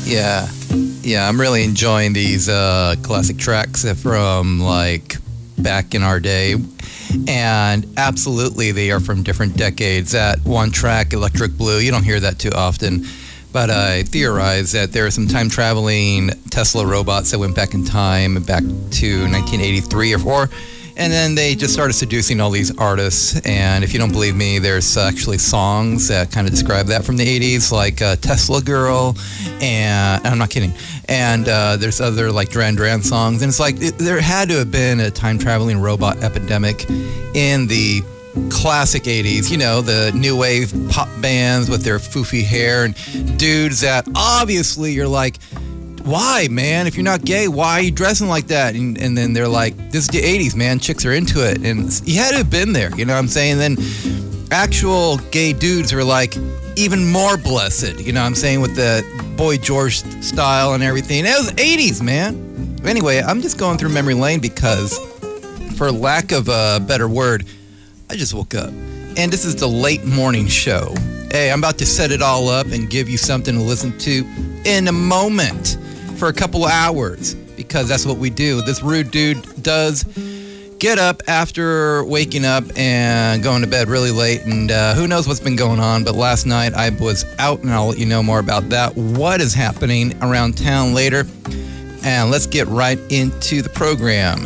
Yeah. Yeah, I'm really enjoying these classic tracks from like back in our day. And absolutely, they are from different decades. That one track, Electric Blue, you don't hear that too often. But I theorize that there are some time-traveling Tesla robots that went back in time, back to 1983 or 4. And then they just started seducing all these artists. And if you don't believe me, there's actually songs that kind of describe that from the 80s, like Tesla Girl. And I'm not kidding. And there's other like Duran Duran songs. And it's like there had to have been a time-traveling robot epidemic in the classic 80s. You know, the new wave pop bands with their foofy hair and dudes that obviously you're like, why, man? If you're not gay, why are you dressing like that? And then they're like, this is the 80s, man. Chicks are into it. And you had to have been there, you know what I'm saying? Then actual gay dudes are like even more blessed, you know what I'm saying, with the Boy George style and everything. It was 80s, man. Anyway, I'm just going through memory lane because, for lack of a better word, I just woke up. And this is the late morning show. Hey, I'm about to set it all up and give you something to listen to in a moment. For a couple of hours, because that's what we do. This rude dude does get up after waking up and going to bed really late, and who knows what's been going on, but last night I was out, and I'll let you know more about that, what is happening around town later, and let's get right into the program.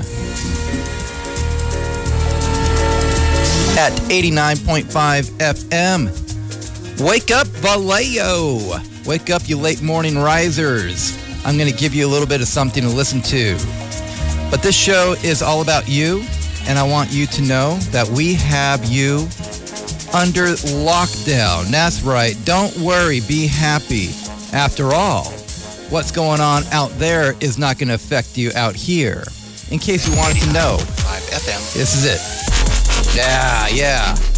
At 89.5 FM, wake up, Vallejo! Wake up, you late morning risers. I'm going to give you a little bit of something to listen to. But this show is all about you, and I want you to know that we have you under lockdown. That's right. Don't worry. Be happy. After all, what's going on out there is not going to affect you out here. In case you wanted to know, 5 FM. This is it. Yeah.